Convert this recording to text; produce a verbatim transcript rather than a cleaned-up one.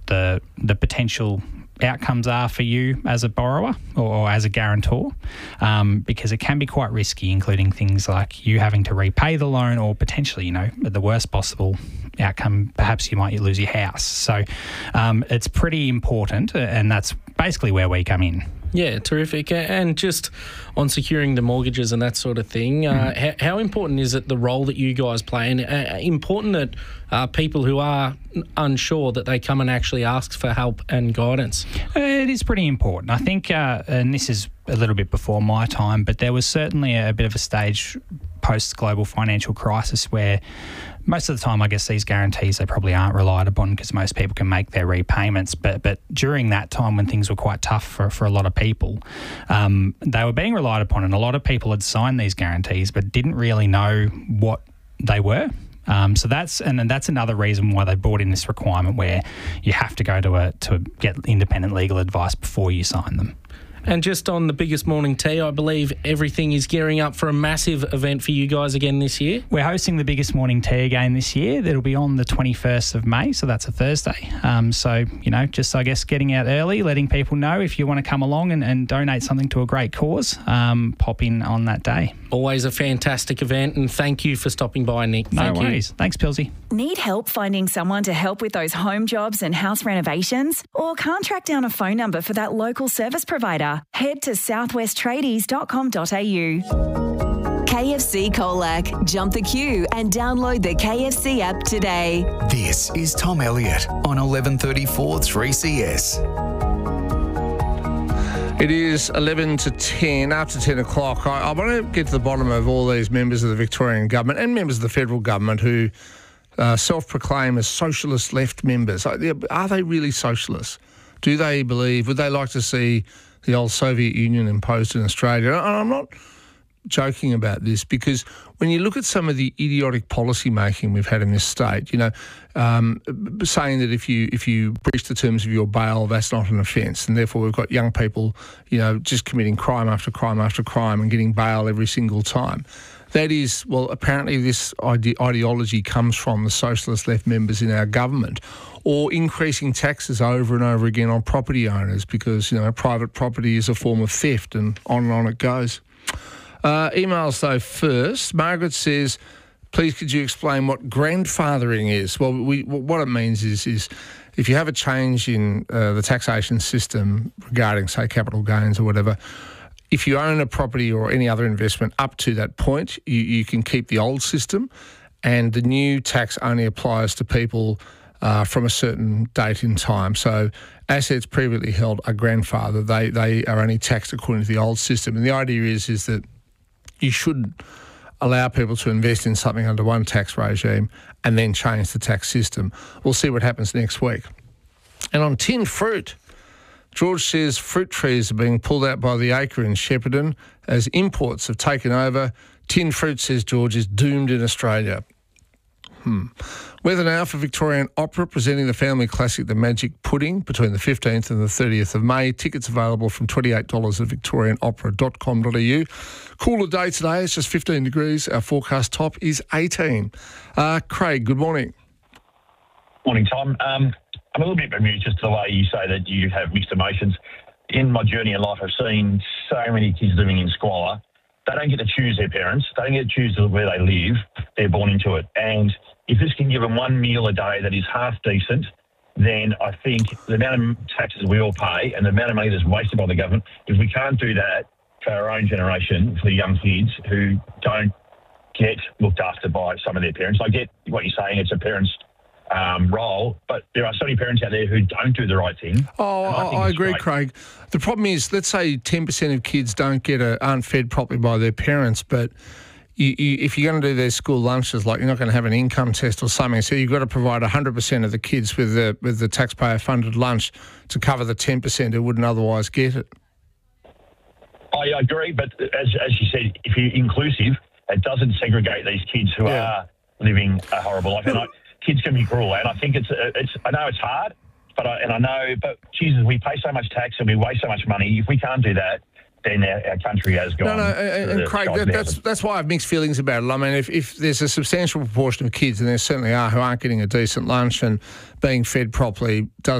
the the potential outcomes are for you as a borrower or, or as a guarantor, um, because it can be quite risky, including things like you having to repay the loan or potentially, you know, the worst possible outcome, perhaps you might lose your house. So um, it's pretty important, and that's basically where we come in. Yeah, terrific. And just on securing the mortgages and that sort of thing, uh, how, how important is it, the role that you guys play? And uh, important that uh, people who are unsure, that they come and actually ask for help and guidance? It is pretty important. I think, uh, and this is a little bit before my time, but there was certainly a bit of a stage post-global financial crisis where most of the time, I guess, these guarantees, they probably aren't relied upon because most people can make their repayments. But but during that time when things were quite tough for, for a lot of people, um, they were being relied upon, and a lot of people had signed these guarantees but didn't really know what they were. Um, so that's and, and that's another reason why they brought in this requirement where you have to go to a to get independent legal advice before you sign them. And just on the biggest morning tea, I believe everything is gearing up for a massive event for you guys again this year. We're hosting the biggest morning tea again this year. That'll be on the twenty-first of May, so that's a Thursday. Um, so, you know, just, I guess, getting out early, letting people know if you want to come along and, and donate something to a great cause, um, pop in on that day. Always a fantastic event, and thank you for stopping by, Nick. No Thank worries. you. Thanks, Pilsy. Need help finding someone to help with those home jobs and house renovations? Or can't track down a phone number for that local service provider? Head to southwest tradies dot com dot a u. K F C Colac. Jump the queue and download the K F C app today. This is Tom Elliott on eleven thirty-four three C S. It is eleven to ten, after ten o'clock. I, I want to get to the bottom of all these members of the Victorian government and members of the federal government who uh, self-proclaim as socialist left members. Are they really socialists? Do they believe, would they like to see the old Soviet Union imposed in Australia? And I'm not joking about this, because when you look at some of the idiotic policy making we've had in this state, you know, um, saying that if you if you breach the terms of your bail, that's not an offence, and therefore we've got young people, you know, just committing crime after crime after crime and getting bail every single time. That is, well, apparently this ide- ideology comes from the socialist left members in our government, or increasing taxes over and over again on property owners because, you know, private property is a form of theft, and on and on it goes. Uh, emails, though, first. Margaret says, please could you explain what grandfathering is? Well, we, what it means is is if you have a change in uh, the taxation system regarding, say, capital gains or whatever, if you own a property or any other investment up to that point, you, you can keep the old system, and the new tax only applies to people uh, from a certain date in time. So assets previously held are grandfathered. They, they are only taxed according to the old system. And the idea is, is that you should allow people to invest in something under one tax regime and then change the tax system. We'll see what happens next week. And on tin fruit, George says fruit trees are being pulled out by the acre in Shepparton as imports have taken over. Tin fruit, says George, is doomed in Australia. Hmm. Weather now for Victorian Opera, presenting the family classic The Magic Pudding between the fifteenth and the thirtieth of May. Tickets available from twenty-eight dollars at victorian opera dot com dot a u. Cooler day today, it's just fifteen degrees. Our forecast top is eighteen. Uh, Craig, good morning. Morning, Tom. Um, I'm a little bit bemused just the way you say that you have mixed emotions. In my journey in life, I've seen so many kids living in squalor. They don't get to choose their parents. They don't get to choose where they live. They're born into it. And if this can give them one meal a day that is half decent, then I think the amount of taxes we all pay and the amount of money that's wasted by the government, if we can't do that for our own generation, for the young kids who don't get looked after by some of their parents. I get what you're saying, it's a parent's um, role, but there are so many parents out there who don't do the right thing. Oh, I, I, I agree, great. Craig. The problem is, let's say ten percent of kids don't get a, aren't fed properly by their parents, but You, you, if you're going to do their school lunches, like you're not going to have an income test or something, so you've got to provide one hundred percent of the kids with the with the taxpayer-funded lunch to cover the ten percent who wouldn't otherwise get it. I agree, but as as you said, if you're inclusive, it doesn't segregate these kids who yeah. are living a horrible life. And I, kids can be cruel, and I think it's it's. I know it's hard, but I, and I know, but Jesus, we pay so much tax and we waste so much money. If we can't do that, then our, our country has gone. No, no, and, and Craig, that, that's that's why I have mixed feelings about it. I mean, if, if there's a substantial proportion of kids, and there certainly are, who aren't getting a decent lunch and being fed properly, does